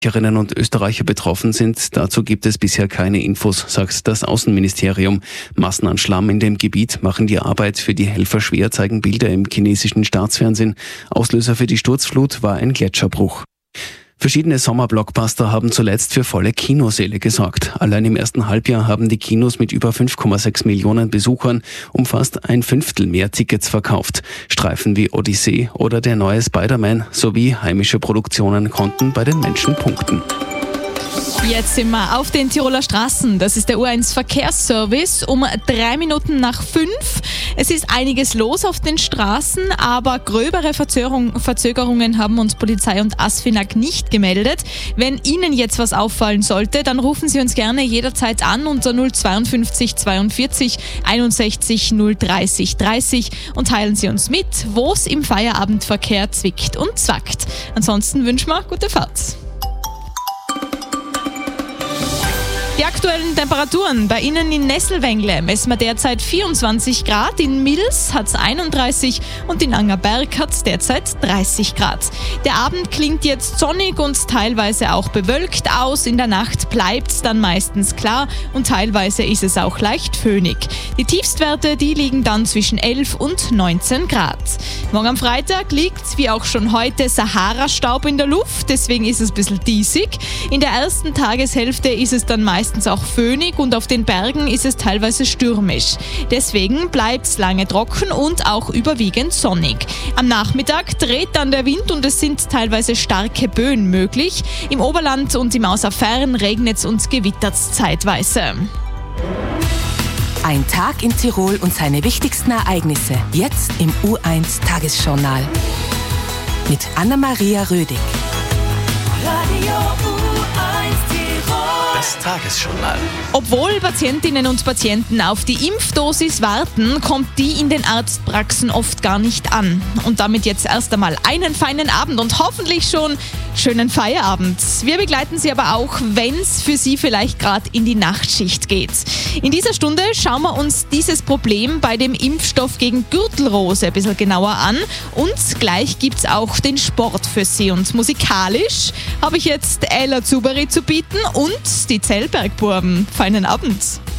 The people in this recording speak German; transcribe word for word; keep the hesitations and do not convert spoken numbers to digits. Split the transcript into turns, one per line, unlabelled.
Österreicherinnen und Österreicher betroffen sind. Dazu gibt es bisher keine Infos, sagt das Außenministerium. Massen an Schlamm in dem Gebiet machen die Arbeit für die Helfer schwer, zeigen Bilder im chinesischen Staatsfernsehen. Auslöser für die Sturzflut war ein Gletscherbruch. Verschiedene Sommerblockbuster haben zuletzt für volle Kinosäle gesorgt. Allein im ersten Halbjahr haben die Kinos mit über fünf Komma sechs Millionen Besuchern um fast ein Fünftel mehr Tickets verkauft. Streifen wie Odyssee oder der neue Spider-Man sowie heimische Produktionen konnten bei den Menschen punkten.
Jetzt sind wir auf den Tiroler Straßen. Das ist der U eins Verkehrsservice um drei Minuten nach fünf. Es ist einiges los auf den Straßen, aber gröbere Verzögerung, Verzögerungen haben uns Polizei und ASFINAG nicht gemeldet. Wenn Ihnen jetzt was auffallen sollte, dann rufen Sie uns gerne jederzeit an unter null zweiundfünfzig zweiundvierzig einundsechzig null dreißig dreißig und teilen Sie uns mit, wo es im Feierabendverkehr zwickt und zwackt. Ansonsten wünschen wir gute Fahrt. Die aktuellen Temperaturen bei Ihnen in Nesselwengle messen wir derzeit vierundzwanzig Grad, in Mils hat es einunddreißig und in Angerberg hat es derzeit dreißig Grad. Der Abend klingt jetzt sonnig und teilweise auch bewölkt aus. In der Nacht bleibt es dann meistens klar und teilweise ist es auch leicht föhnig. Die Tiefstwerte, die liegen dann zwischen elf und neunzehn Grad. Morgen am Freitag liegt, wie auch schon heute, Sahara-Staub in der Luft, deswegen ist es ein bisschen diesig. In der ersten Tageshälfte ist es dann meistens auch föhnig und auf den Bergen ist es teilweise stürmisch. Deswegen bleibt es lange trocken und auch überwiegend sonnig. Am Nachmittag dreht dann der Wind und es sind teilweise starke Böen möglich. Im Oberland und im Außerfern regnet es und gewittert es zeitweise.
Ein Tag in Tirol und seine wichtigsten Ereignisse. Jetzt im U eins Tagesjournal. Mit Anna-Maria Rödig.
Radio U eins Tirol.
Das Tagesjournal.
Obwohl Patientinnen und Patienten auf die Impfdosis warten, kommt die in den Arztpraxen oft gar nicht an. Und damit jetzt erst einmal einen feinen Abend und hoffentlich schon schönen Feierabend. Wir begleiten Sie aber auch, wenn es für Sie vielleicht gerade in die Nachtschicht geht. In dieser Stunde schauen wir uns dieses Problem bei dem Impfstoff gegen Gürtelrose ein bisschen genauer an. Und gleich gibt es auch den Sport für Sie. Und musikalisch habe ich jetzt Ella Zuberi zu bieten und die Zellbergbuben. Feinen Abend.